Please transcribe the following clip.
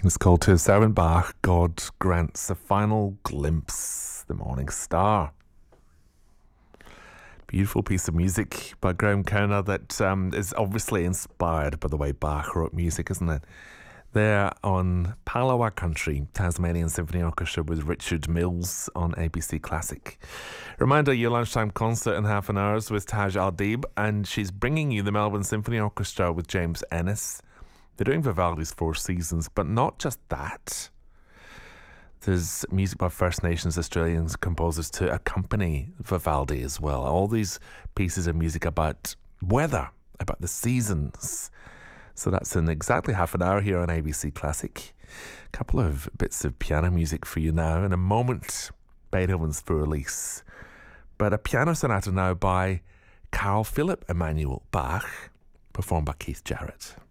It's called To a Servant Bach, God Grants a Final Glimpse, The Morning Star. Beautiful piece of music by Graham Kerner that is obviously inspired by the way Bach wrote music, isn't it? There on Palawa Country, Tasmanian Symphony Orchestra with Richard Mills on ABC Classic. Reminder, your lunchtime concert in half an hour is with Taj Al-Deeb, and she's bringing you the Melbourne Symphony Orchestra with James Ennis. They're doing Vivaldi's Four Seasons, but not just that. There's music by First Nations Australian composers to accompany Vivaldi as well. All these pieces of music about weather, about the seasons. So that's in exactly half an hour here on ABC Classic. A couple of bits of piano music for you now. In a moment, Beethoven's Für Elise. But a piano sonata now by Carl Philipp Emanuel Bach, performed by Keith Jarrett.